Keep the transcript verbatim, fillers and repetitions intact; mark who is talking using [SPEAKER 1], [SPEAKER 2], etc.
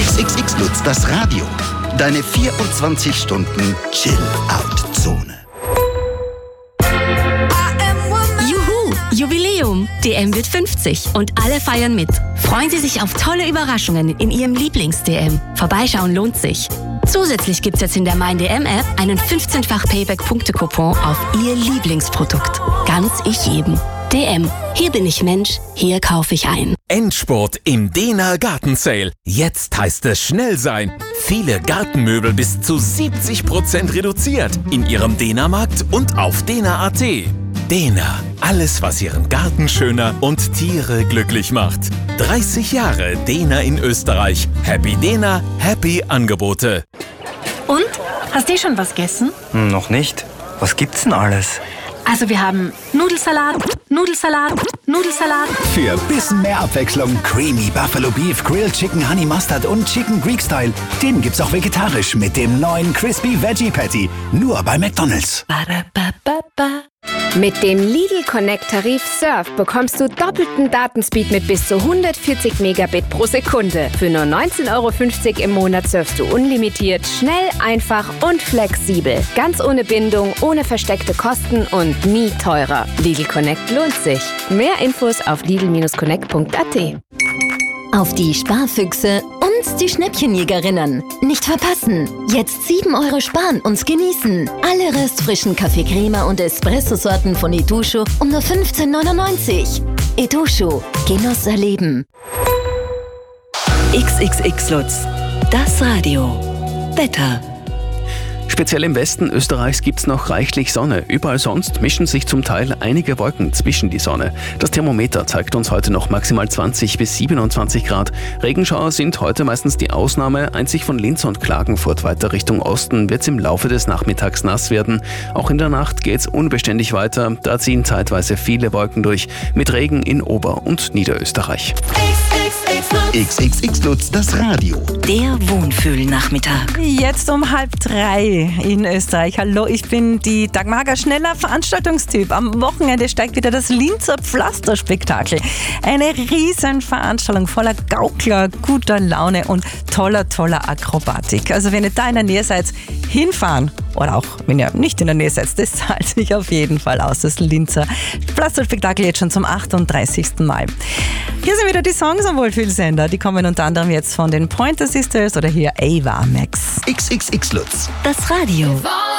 [SPEAKER 1] X X X Lutz, das Radio. Deine vierundzwanzig Stunden Chill-Out-Zone.
[SPEAKER 2] Juhu, Jubiläum. D M wird fünfzig und alle feiern mit. Freuen Sie sich auf tolle Überraschungen in Ihrem Lieblings-D M. Vorbeischauen lohnt sich. Zusätzlich gibt's jetzt in der Mein D M-App einen fünfzehnfach Payback-Punkte-Coupon auf Ihr Lieblingsprodukt. Ganz ich jedem. D M. Hier bin ich Mensch, hier kaufe ich ein.
[SPEAKER 3] Endspurt im Dena Garten Sale. Jetzt heißt es schnell sein. Viele Gartenmöbel bis zu siebzig Prozent reduziert in Ihrem Dena-Markt und auf dena punkt a t. Dena, alles was Ihren Garten schöner und Tiere glücklich macht. dreißig Jahre Dena in Österreich. Happy Dena, happy Angebote.
[SPEAKER 4] Und? Hast du schon was gegessen?
[SPEAKER 5] Hm, noch nicht. Was gibt's denn alles?
[SPEAKER 4] Also wir haben Nudelsalat, Nudelsalat, Nudelsalat.
[SPEAKER 6] Für ein bisschen mehr Abwechslung Creamy Buffalo Beef, Grilled Chicken Honey Mustard und Chicken Greek Style. Den gibt's auch vegetarisch mit dem neuen Crispy Veggie Patty. Nur bei McDonald's.
[SPEAKER 7] Mit dem Lidl Connect Tarif Surf bekommst du doppelten Datenspeed mit bis zu hundertvierzig Megabit pro Sekunde. Für nur neunzehn Euro fünfzig im Monat surfst du unlimitiert, schnell, einfach und flexibel. Ganz ohne Bindung, ohne versteckte Kosten und nie teurer. Lidl Connect lohnt sich. Mehr Infos auf lidl Connect punkt a t.
[SPEAKER 2] Auf die Sparfüchse und die Schnäppchenjägerinnen. Nicht verpassen. Jetzt sieben Euro sparen und genießen. Alle restfrischen Kaffee-Crema und Espresso-Sorten von Etoucho um nur fünfzehn neunundneunzig. Etoucho. Genuss erleben.
[SPEAKER 8] X X X Lutz. Das Radio. Wetter.
[SPEAKER 9] Speziell im Westen Österreichs gibt's noch reichlich Sonne. Überall sonst mischen sich zum Teil einige Wolken zwischen die Sonne. Das Thermometer zeigt uns heute noch maximal zwanzig bis siebenundzwanzig Grad. Regenschauer sind heute meistens die Ausnahme. Einzig von Linz und Klagenfurt weiter Richtung Osten wird's im Laufe des Nachmittags nass werden. Auch in der Nacht geht's unbeständig weiter. Da ziehen zeitweise viele Wolken durch, mit Regen in Ober- und Niederösterreich.
[SPEAKER 1] X X X Lutz, das Radio.
[SPEAKER 8] Der Wohnfühlnachmittag.
[SPEAKER 10] Jetzt um halb drei in Österreich. Hallo, ich bin die Dagmar, schneller Veranstaltungstyp. Am Wochenende steigt wieder das Linzer Pflasterspektakel. Eine Riesenveranstaltung voller Gaukler, guter Laune und toller, toller Akrobatik. Also wenn ihr da in der Nähe seid, hinfahren. Oder auch, wenn ihr nicht in der Nähe seid, das zahlt sich auf jeden Fall aus. Das Linzer Pflasterspektakel jetzt schon zum achtunddreißigsten Mal. Hier sind wieder die Songs am Wohlfühlsender. Die kommen unter anderem jetzt von den Pointer Sisters oder hier Ava Max.
[SPEAKER 1] X X X Lutz.
[SPEAKER 8] Das Radio.